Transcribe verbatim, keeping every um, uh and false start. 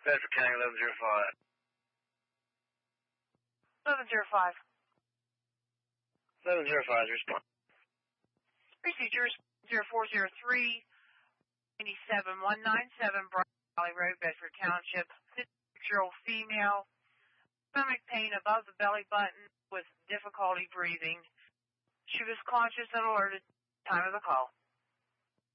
Bedford County eleven zero five. eleven zero five. eleven zero five, respond. Procedures zero four zero three, eighty-seven one nine seven, Bright Valley Road, Bedford Township. fifty-six-year-old female, stomach pain above the belly button with difficulty breathing. She was conscious and alerted at the time of the call.